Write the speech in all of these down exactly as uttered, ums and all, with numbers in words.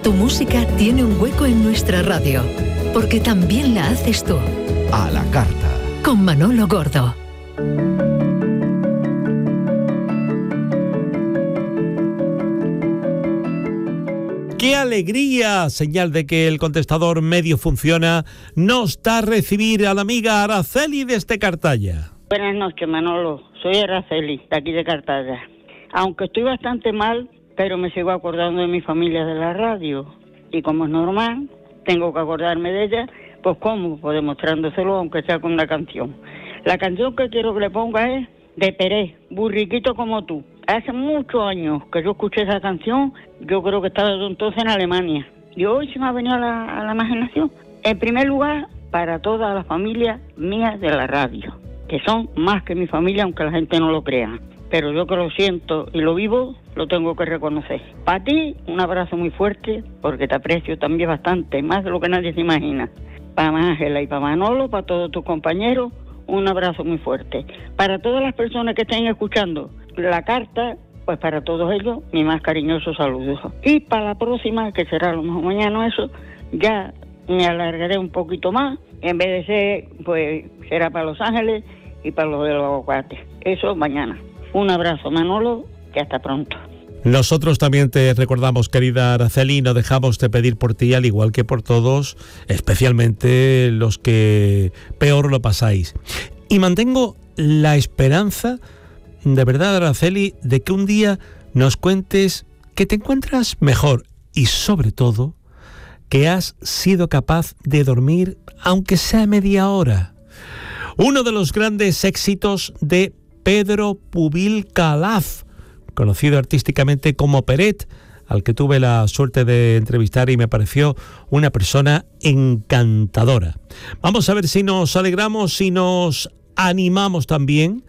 Tu música tiene un hueco en nuestra radio, porque también la haces tú. A la carta. Con Manolo Gordo. ¡Qué alegría! Señal de que el contestador medio funciona. Nos da a recibir a la amiga Araceli desde Cartaya. Buenas noches, Manolo. Soy Araceli, de aquí de Cartaya. Aunque estoy bastante mal, pero me sigo acordando de mi familia de la radio. Y como es normal, tengo que acordarme de ella, pues cómo, pues demostrándoselo, aunque sea con una canción. La canción que quiero que le ponga es de Pérez, Burriquito como tú. Hace muchos años que yo escuché esa canción, yo creo que estaba entonces en Alemania. Y hoy se me ha venido a la, a la imaginación. En primer lugar, para toda la familia mía de la radio, que son más que mi familia, aunque la gente no lo crea. Pero yo que lo siento y lo vivo, lo tengo que reconocer. Para ti, un abrazo muy fuerte, porque te aprecio también bastante, más de lo que nadie se imagina. Para Ángela y para Manolo, para todos tus compañeros, un abrazo muy fuerte. Para todas las personas que estén escuchando la carta, pues para todos ellos, mi más cariñoso saludo. Y para la próxima, que será a lo mejor mañana eso, ya me alargaré un poquito más. En vez de ser, pues será para Los Ángeles y para los de los aguacates. Eso mañana. Un abrazo, Manolo, y hasta pronto. Nosotros también te recordamos, querida Araceli, no dejamos de pedir por ti, al igual que por todos, especialmente los que peor lo pasáis. Y mantengo la esperanza, de verdad, Araceli, de que un día nos cuentes que te encuentras mejor y, sobre todo, que has sido capaz de dormir, aunque sea media hora. Uno de los grandes éxitos de Pedro Pubil Calaf, conocido artísticamente como Peret, al que tuve la suerte de entrevistar y me pareció una persona encantadora. Vamos a ver si nos alegramos, si nos animamos también,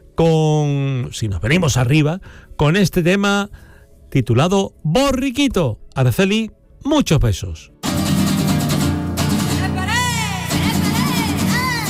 con, si nos venimos arriba, con este tema titulado Borriquito. Araceli, muchos besos.